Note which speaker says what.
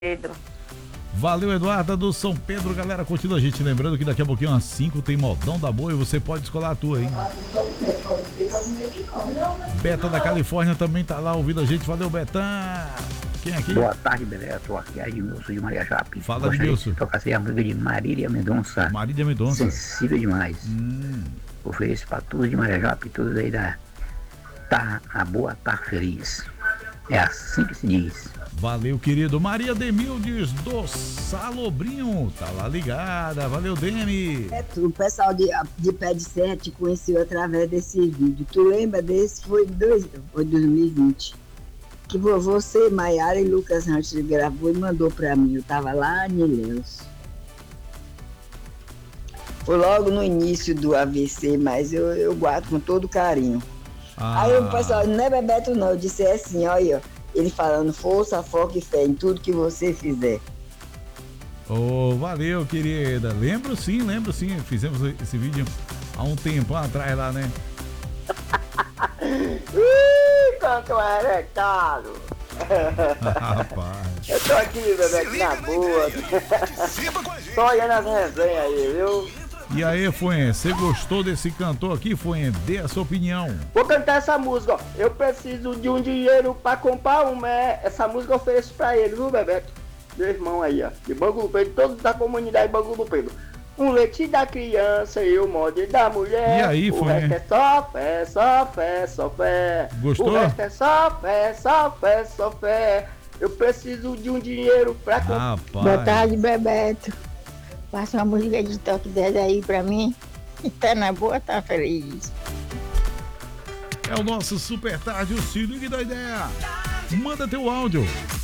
Speaker 1: Pedro.
Speaker 2: Valeu, Eduarda do São Pedro, galera, curtindo a gente. Lembrando que daqui a pouquinho às 5 tem modão da boa e você pode escolar a tua, hein? Beta da Califórnia também tá lá ouvindo a gente. Valeu, Betão. Quem é aqui?
Speaker 3: Boa tarde, Bebeto. Aqui é Edmilson de Maria Jape.
Speaker 2: Fala, Edmilson.
Speaker 3: Tocasse a música de Marília Mendonça.
Speaker 2: Marília Mendonça.
Speaker 3: Sensível demais. Ofereço pra todos de Maria Jape, todos aí da Tá a Boa, Tá Feliz. É assim que se diz.
Speaker 2: Valeu, querido. Maria Demildes do Salobrinho, tá lá ligada. Valeu, Demi.
Speaker 4: O pessoal de Pé de Serra te conheceu através desse vídeo. Tu lembra desse? Foi 2020. Que você, Maiara e Lucas Rancher gravou e mandou pra mim. Eu tava lá em Ilhéus. Foi logo no início do AVC, mas eu guardo com todo carinho. Aí o pessoal, não é Bebeto não, eu disse assim, olha, ele falando força, foco e fé em tudo que você fizer.
Speaker 2: Valeu, querida. Lembro sim. Fizemos esse vídeo há um tempo atrás lá, né?
Speaker 1: Quanto é recado.
Speaker 2: Rapaz.
Speaker 1: Eu tô aqui, Bebeto, na boa. Tô olhando as resenhas aí, viu?
Speaker 2: E aí, Fuen, você gostou desse cantor aqui, Fuen? Dê a sua opinião.
Speaker 1: Vou cantar essa música, ó. Eu preciso de um dinheiro pra comprar um mé. Essa música eu ofereço pra ele, viu, Bebeto? Meu irmão aí, ó. De Bangu do Pedro, todos da comunidade Bangu do Pedro. Um leite da criança e o molde da mulher.
Speaker 2: E aí,
Speaker 1: o resto é só fé, só fé, só fé.
Speaker 2: Gostou?
Speaker 1: O resto é só fé, só fé, só fé. Eu preciso de um dinheiro pra comprar.
Speaker 2: Rapaz.
Speaker 5: Boa tarde, Bebeto. Passa uma música de toque 10 aí pra mim. Tá na boa, tá feliz.
Speaker 2: É o nosso Super Tarde, o Se Ligue da Ideia. Manda teu áudio.